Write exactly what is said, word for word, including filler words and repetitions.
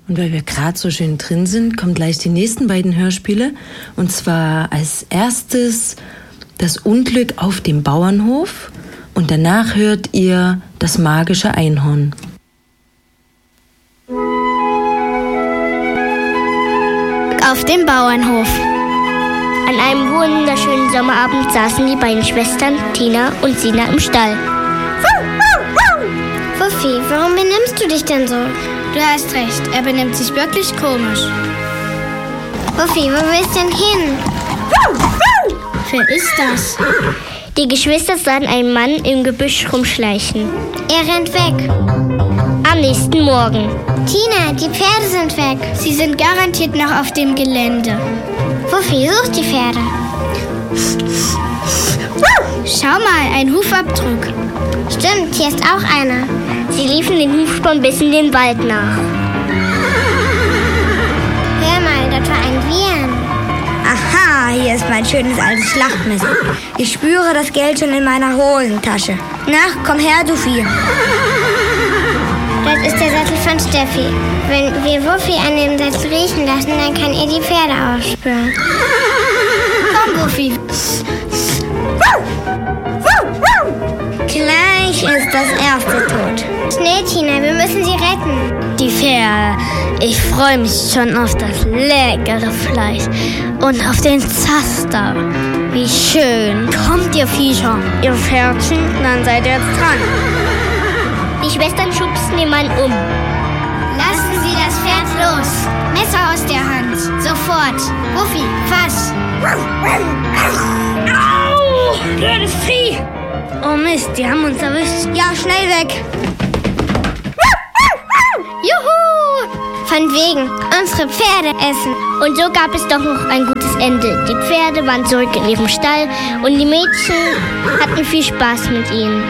Und weil wir gerade so schön drin sind, kommen gleich die nächsten beiden Hörspiele. Und zwar als erstes das Unglück auf dem Bauernhof und danach hört ihr das magische Einhorn. Auf dem Bauernhof. An einem wunderschönen Sommerabend saßen die beiden Schwestern Tina und Sina im Stall. Wuffi, warum benimmst du dich denn so? Du hast recht, er benimmt sich wirklich komisch. Wuffi, wo willst du denn hin? Wer ist das? Die Geschwister sahen einen Mann im Gebüsch rumschleichen. Er rennt weg. Am nächsten Morgen. Tina, die Pferde sind weg. Sie sind garantiert noch auf dem Gelände. Wuffi, such die Pferde. Schau mal, ein Hufabdruck. Stimmt, hier ist auch einer. Sie liefen den Hufspuren bis in den Wald nach. Hör mal, dort war ein Wiehern. Aha, hier ist mein schönes altes Schlachtmesser. Ich spüre das Geld schon in meiner Hosentasche. Na, komm her, du Vieh. Das ist der Sattel von Steffi. Wenn wir Wuffi an dem Sattel riechen lassen, dann kann er die Pferde aufspüren. Komm, Wuffi. Gleich ist das erste tot. Schnell, Tina, wir müssen sie retten. Die Pferde. Ich freue mich schon auf das leckere Fleisch und auf den Zaster. Wie schön. Kommt, ihr Viecher, ihr Pferdchen, dann seid ihr jetzt dran. Die Schwestern schubsten den Mann um. Lassen Sie das Pferd los. Messer aus der Hand. Sofort. Wuffi, fass. Au! Blödes Vieh! Oh Mist, die haben uns erwischt. Ja, schnell weg. Juhu! Von wegen, unsere Pferde essen. Und so gab es doch noch ein gutes Ende. Die Pferde waren zurück in ihrem Stall und die Mädchen hatten viel Spaß mit ihnen.